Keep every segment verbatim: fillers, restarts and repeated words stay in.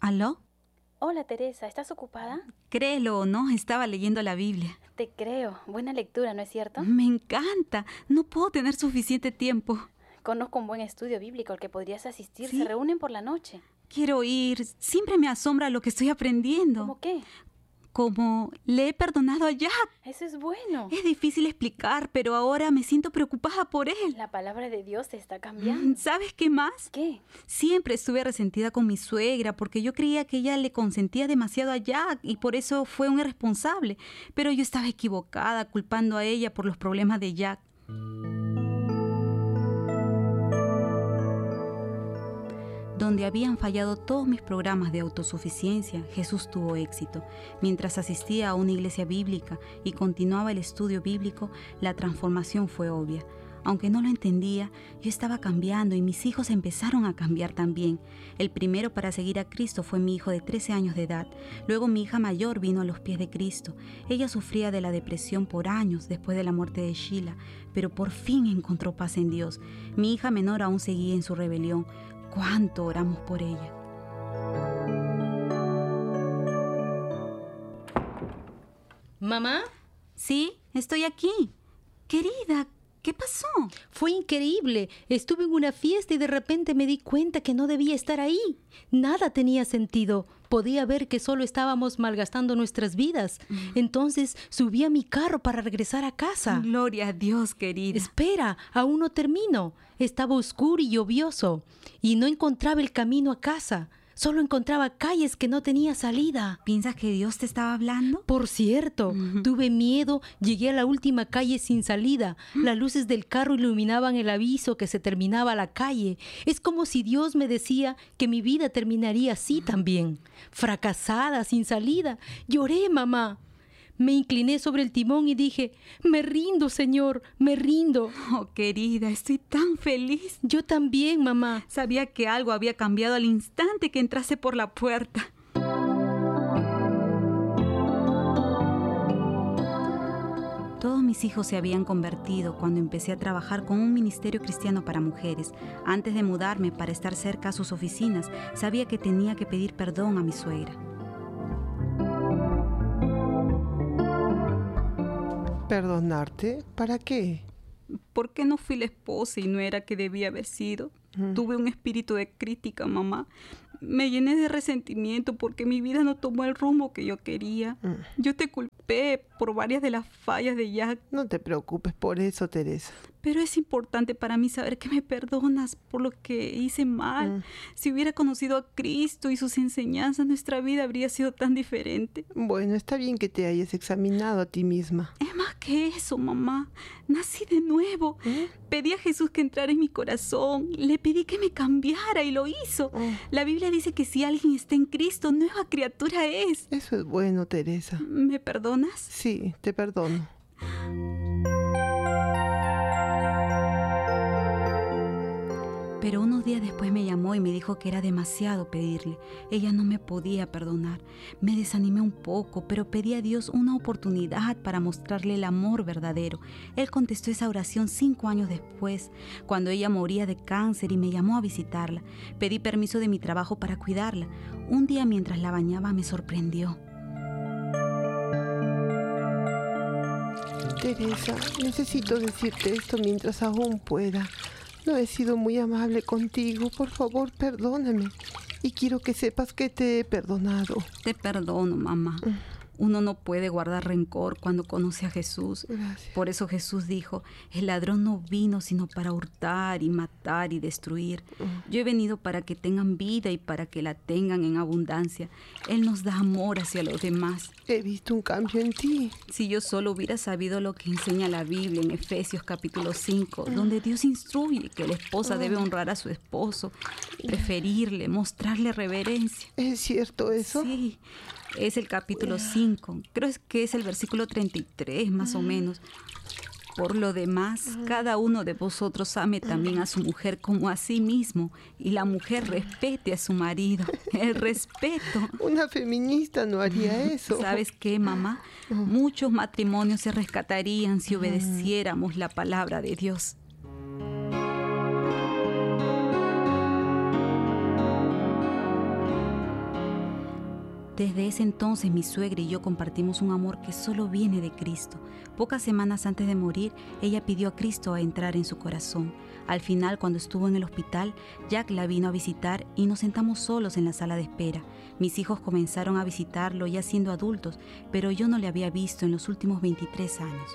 ¿Aló? Hola, Teresa, ¿estás ocupada? Créelo o no, estaba leyendo la Biblia. Te creo. Buena lectura, ¿no es cierto? Me encanta. No puedo tener suficiente tiempo. Conozco un buen estudio bíblico al que podrías asistir. ¿Sí? Se reúnen por la noche. Quiero ir. Siempre me asombra lo que estoy aprendiendo. ¿Cómo qué? Como le he perdonado a Jack. Eso es bueno. Es difícil explicar, pero ahora me siento preocupada por él. La palabra de Dios te está cambiando. ¿Sabes qué más? ¿Qué? Siempre estuve resentida con mi suegra porque yo creía que ella le consentía demasiado a Jack y por eso fue un irresponsable. Pero yo estaba equivocada, culpando a ella por los problemas de Jack. Donde habían fallado todos mis programas de autosuficiencia, Jesús tuvo éxito. Mientras asistía a una iglesia bíblica y continuaba el estudio bíblico, la transformación fue obvia. Aunque no lo entendía, yo estaba cambiando y mis hijos empezaron a cambiar también. El primero para seguir a Cristo fue mi hijo de trece años de edad. Luego mi hija mayor vino a los pies de Cristo. Ella sufría de la depresión por años después de la muerte de Sheila, pero por fin encontró paz en Dios. Mi hija menor aún seguía en su rebelión. ¿Cuánto oramos por ella? ¿Mamá? Sí, estoy aquí. Querida, ¿qué pasó? Fue increíble. Estuve en una fiesta y de repente me di cuenta que no debía estar ahí. Nada tenía sentido. Podía ver que solo estábamos malgastando nuestras vidas. Mm. Entonces subí a mi carro para regresar a casa. Gloria a Dios, querida. Espera, aún no termino. Estaba oscuro y lluvioso y no encontraba el camino a casa. Solo encontraba calles que no tenía salida. ¿Piensas que Dios te estaba hablando? Por cierto, uh-huh. tuve miedo. Llegué a la última calle sin salida. Uh-huh. Las luces del carro iluminaban el aviso que se terminaba la calle. Es como si Dios me decía que mi vida terminaría así uh-huh. también. Fracasada, sin salida. Lloré, mamá. Me incliné sobre el timón y dije, me rindo, Señor, me rindo. Oh, querida, estoy tan feliz. Yo también, mamá. Sabía que algo había cambiado al instante que entrase por la puerta. Todos mis hijos se habían convertido cuando empecé a trabajar con un ministerio cristiano para mujeres. Antes de mudarme para estar cerca a sus oficinas, sabía que tenía que pedir perdón a mi suegra. ¿Perdonarte? ¿Para qué? ¿Por qué no fui la esposa y no era que debía haber sido? Mm. Tuve un espíritu de crítica, mamá. Me llené de resentimiento porque mi vida no tomó el rumbo que yo quería. Mm. Yo te culpé por varias de las fallas de Jack. No te preocupes por eso, Teresa. Pero es importante para mí saber que me perdonas por lo que hice mal. Mm. Si hubiera conocido a Cristo y sus enseñanzas, nuestra vida habría sido tan diferente. Bueno, está bien que te hayas examinado a ti misma. Es más que eso, mamá. Nací de nuevo. ¿Eh? Pedí a Jesús que entrara en mi corazón. Le pedí que me cambiara y lo hizo. Oh. La Biblia dice que si alguien está en Cristo, nueva criatura es. Eso es bueno, Teresa. ¿Me perdonas? Sí, te perdono. Pero unos días después me llamó y me dijo que era demasiado pedirle. Ella no me podía perdonar. Me desanimé un poco, pero pedí a Dios una oportunidad para mostrarle el amor verdadero. Él contestó esa oración cinco años después, cuando ella moría de cáncer y me llamó a visitarla. Pedí permiso de mi trabajo para cuidarla. Un día mientras la bañaba me sorprendió. Teresa, necesito decirte esto mientras aún pueda. No he sido muy amable contigo. Por favor, perdóname. Y quiero que sepas que te he perdonado. Te perdono, mamá. Uno no puede guardar rencor cuando conoce a Jesús. Gracias. Por eso Jesús dijo, el ladrón no vino sino para hurtar y matar y destruir. Uh. Yo he venido para que tengan vida y para que la tengan en abundancia. Él nos da amor hacia los demás. He visto un cambio en ti. Si yo solo hubiera sabido lo que enseña la Biblia en Efesios capítulo cinco, uh. donde Dios instruye que la esposa uh. debe honrar a su esposo, preferirle, mostrarle reverencia. ¿Es cierto eso? Sí. Es el capítulo cinco, creo que es el versículo treinta y tres más o menos. Por lo demás, cada uno de vosotros ame también a su mujer como a sí mismo y la mujer respete a su marido. El respeto. Una feminista no haría eso. ¿Sabes qué, mamá? Muchos matrimonios se rescatarían si obedeciéramos la palabra de Dios. Desde ese entonces mi suegra y yo compartimos un amor que solo viene de Cristo. Pocas semanas antes de morir, ella pidió a Cristo a entrar en su corazón. Al final, cuando estuvo en el hospital, Jack la vino a visitar y nos sentamos solos en la sala de espera. Mis hijos comenzaron a visitarlo ya siendo adultos, pero yo no le había visto en los últimos veintitrés años.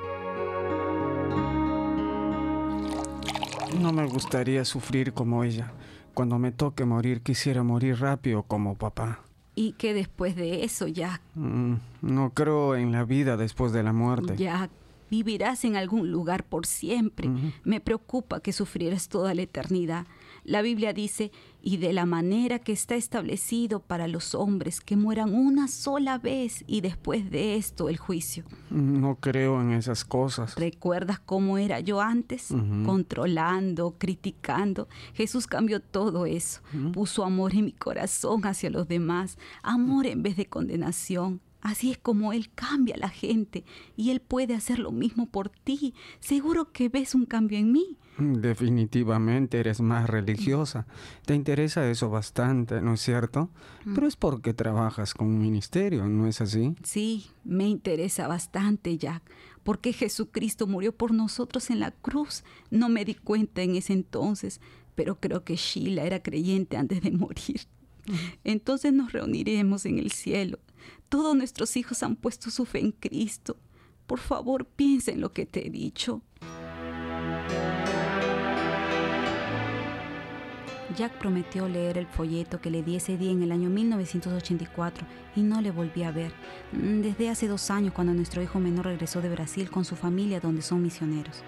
No me gustaría sufrir como ella. Cuando me toque morir, quisiera morir rápido como papá. ¿Y qué después de eso, Jack? Mm, no creo en la vida después de la muerte. Jack, vivirás en algún lugar por siempre. Ujú. Me preocupa que sufrieras toda la eternidad. La Biblia dice, y de la manera que está establecido para los hombres que mueran una sola vez y después de esto el juicio. No creo en esas cosas. ¿Recuerdas cómo era yo antes? Ujú. Controlando, criticando. Jesús cambió todo eso. Ujú. Puso amor en mi corazón hacia los demás. Amor en vez de condenación. Así es como Él cambia a la gente y Él puede hacer lo mismo por ti. Seguro que ves un cambio en mí. Definitivamente eres más religiosa. Te interesa eso bastante, ¿no es cierto? Pero es porque trabajas con un ministerio, ¿no es así? Sí, me interesa bastante, Jack, porque Jesucristo murió por nosotros en la cruz. No me di cuenta en ese entonces, pero creo que Sheila era creyente antes de morir. Entonces nos reuniremos en el cielo. Todos nuestros hijos han puesto su fe en Cristo. Por favor, piensa en lo que te he dicho. Jack prometió leer el folleto que le di ese día en el año mil novecientos ochenta y cuatro y no le volví a ver. Desde hace dos años, cuando nuestro hijo menor regresó de Brasil con su familia, donde son misioneros.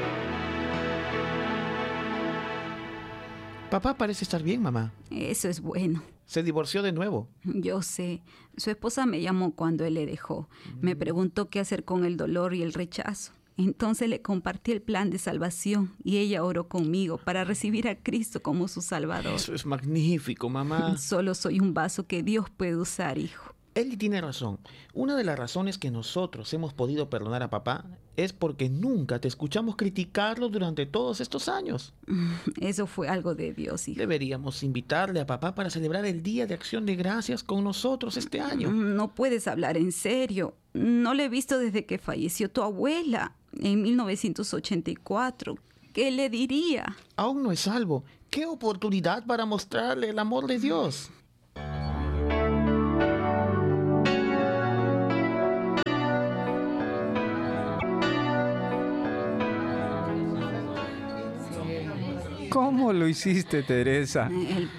Papá parece estar bien, mamá. Eso es bueno. Se divorció de nuevo. Yo sé. Su esposa me llamó cuando él le dejó. Me preguntó qué hacer con el dolor y el rechazo. Entonces le compartí el plan de salvación y ella oró conmigo para recibir a Cristo como su Salvador. Eso es magnífico, mamá. Solo soy un vaso que Dios puede usar, hijo. Eli tiene razón. Una de las razones que nosotros hemos podido perdonar a papá es porque nunca te escuchamos criticarlo durante todos estos años. Eso fue algo de Dios, hijo. Deberíamos invitarle a papá para celebrar el Día de Acción de Gracias con nosotros este año. No puedes hablar en serio. No le he visto desde que falleció tu abuela en mil novecientos ochenta y cuatro. ¿Qué le diría? Aún no es salvo. ¡Qué oportunidad para mostrarle el amor de Dios! ¿Cómo lo hiciste, Teresa? El